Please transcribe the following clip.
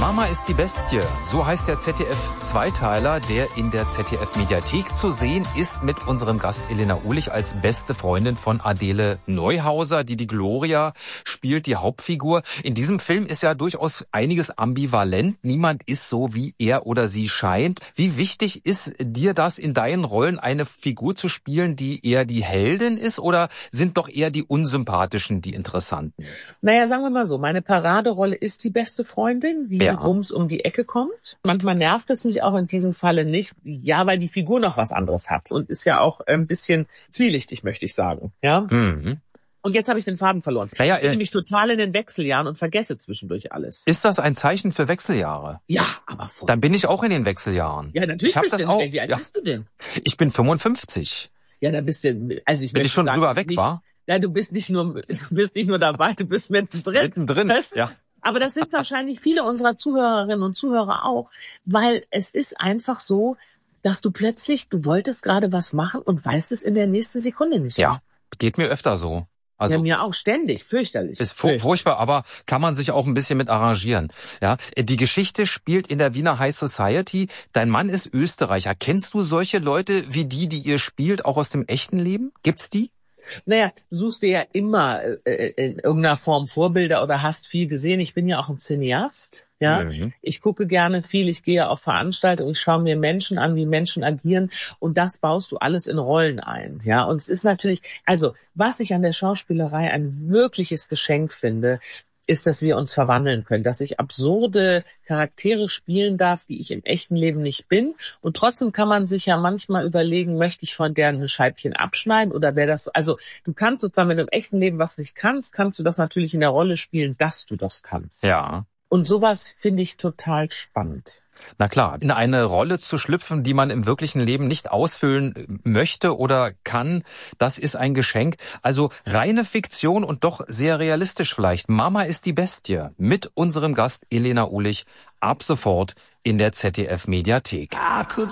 Mama ist die Bestie. So heißt der ZDF-Zweiteiler, der in der ZDF-Mediathek zu sehen ist, mit unserem Gast Elena Uhlich als beste Freundin von Adele Neuhauser, die Gloria spielt, die Hauptfigur. In diesem Film ist ja durchaus einiges ambivalent. Niemand ist so, wie er oder sie scheint. Wie wichtig ist dir das, in deinen Rollen eine Figur zu spielen, die eher die Heldin ist, oder sind doch eher die Unsympathischen die Interessanten? Naja, sagen wir mal so, meine Paraderolle ist die beste Freundin, die rums um die Ecke kommt. Manchmal nervt es mich auch in diesem Falle nicht, ja, weil die Figur noch was anderes hat und ist ja auch ein bisschen zwielichtig, möchte ich sagen. Ja. Mhm. Und jetzt habe ich den Faden verloren. Naja, ich bin nämlich total in den Wechseljahren und vergesse zwischendurch alles. Ist das ein Zeichen für Wechseljahre? Ja, aber dann bin ich auch in den Wechseljahren. Ja, natürlich bist du auch. Wie alt bist du denn? Ich bin 55. Ja, dann bist du, also ich bin ich schon sagen, drüber weg, war? Ja, du bist nicht nur dabei, du bist mittendrin. Mittendrin, ja. Aber das sind wahrscheinlich viele unserer Zuhörerinnen und Zuhörer auch, weil es ist einfach so, dass du wolltest gerade was machen und weißt es in der nächsten Sekunde nicht mehr. Ja, geht mir öfter so. Also, ja, mir auch ständig, fürchterlich. Ist furchtbar, aber kann man sich auch ein bisschen mit arrangieren. Ja, die Geschichte spielt in der Wiener High Society. Dein Mann ist Österreicher. Kennst du solche Leute wie die ihr spielt, auch aus dem echten Leben? Gibt's die? Naja, du suchst dir ja immer in irgendeiner Form Vorbilder oder hast viel gesehen. Ich bin ja auch ein Cineast, ja. Mhm. Ich gucke gerne viel, ich gehe auf Veranstaltungen, ich schaue mir Menschen an, wie Menschen agieren, und das baust du alles in Rollen ein, ja. Und es ist natürlich, also was ich an der Schauspielerei ein wirkliches Geschenk finde, ist, dass wir uns verwandeln können, dass ich absurde Charaktere spielen darf, die ich im echten Leben nicht bin. Und trotzdem kann man sich ja manchmal überlegen, möchte ich von der ein Scheibchen abschneiden oder wäre das so? Also du kannst sozusagen, wenn du im echten Leben was nicht kannst, kannst du das natürlich in der Rolle spielen, dass du das kannst. Ja. Und sowas finde ich total spannend. Na klar, in eine Rolle zu schlüpfen, die man im wirklichen Leben nicht ausfüllen möchte oder kann, das ist ein Geschenk. Also reine Fiktion und doch sehr realistisch vielleicht. Mama ist die Bestie mit unserem Gast Elena Uhlich ab sofort in der ZDF-Mediathek.